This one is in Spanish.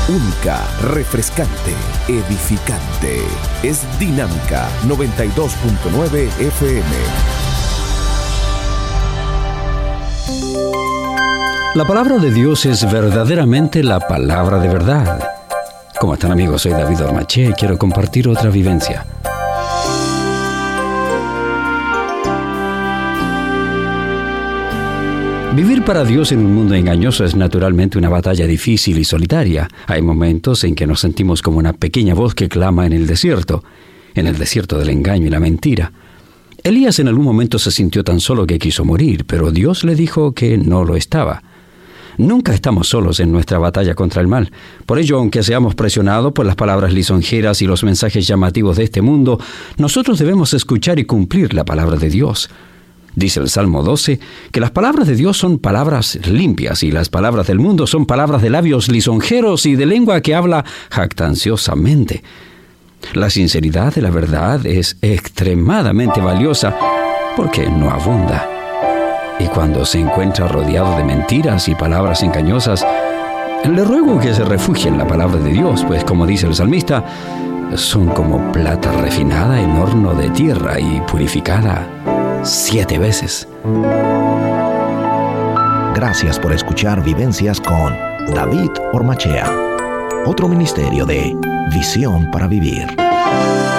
única, refrescante, edificante. Es Dinámica 92.9 FM. La palabra de Dios es verdaderamente la palabra de verdad. ¿Cómo están, amigos? Soy David Ormache y quiero compartir otra vivencia. Vivir para Dios en un mundo engañoso es naturalmente una batalla difícil y solitaria. Hay momentos en que nos sentimos como una pequeña voz que clama en el desierto del engaño y la mentira. Elías en algún momento se sintió tan solo que quiso morir, pero Dios le dijo que no lo estaba. Nunca estamos solos en nuestra batalla contra el mal. Por ello, aunque seamos presionados por las palabras lisonjeras y los mensajes llamativos de este mundo, nosotros debemos escuchar y cumplir la palabra de Dios. Dice el Salmo 12 que las palabras de Dios son palabras limpias y las palabras del mundo son palabras de labios lisonjeros y de lengua que habla jactanciosamente. La sinceridad de la verdad es extremadamente valiosa porque no abunda. Y cuando se encuentra rodeado de mentiras y palabras engañosas, le ruego que se refugie en la palabra de Dios, pues como dice el salmista, son como plata refinada en horno de tierra y purificada 7 veces. Gracias por escuchar Vivencias con David Ormachea, otro ministerio de Visión para Vivir.